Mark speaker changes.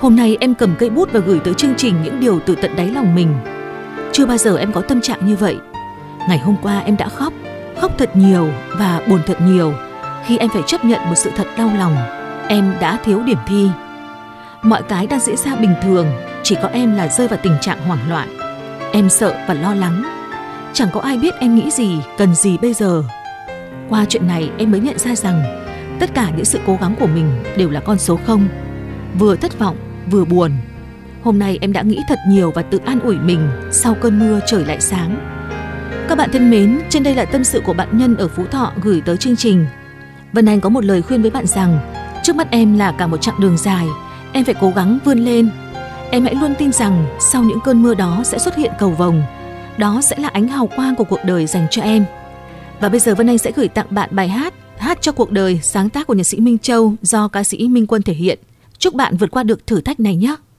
Speaker 1: Hôm nay em cầm cây bút và gửi tới chương trình những điều từ tận đáy lòng mình. Chưa bao giờ em có tâm trạng như vậy. Ngày hôm qua em đã khóc thật nhiều và buồn thật nhiều khi em phải chấp nhận một sự thật đau lòng. Em đã thiếu điểm thi. Mọi cái đang diễn ra bình thường, chỉ có em là rơi vào tình trạng hoảng loạn. Em sợ và lo lắng. Chẳng có ai biết em nghĩ gì, cần gì bây giờ. Qua chuyện này em mới nhận ra rằng tất cả những sự cố gắng của mình đều là con số 0. Vừa thất vọng, vừa buồn. Hôm nay em đã nghĩ thật nhiều và tự an ủi mình, sau cơn mưa trời lại sáng. Các bạn thân mến, trên đây là tâm sự của bạn Nhân ở Phú Thọ gửi tới chương trình. Vân Anh có một lời khuyên với bạn rằng trước mắt em là cả một chặng đường dài, em phải cố gắng vươn lên. Em hãy luôn tin rằng sau những cơn mưa đó sẽ xuất hiện cầu vồng. Đó sẽ là ánh hào quang của cuộc đời dành cho em. Và bây giờ Vân Anh sẽ gửi tặng bạn bài hát Hát cho cuộc đời, sáng tác của nhạc sĩ Minh Châu do ca sĩ Minh Quân thể hiện. Chúc bạn vượt qua được thử thách này nhé.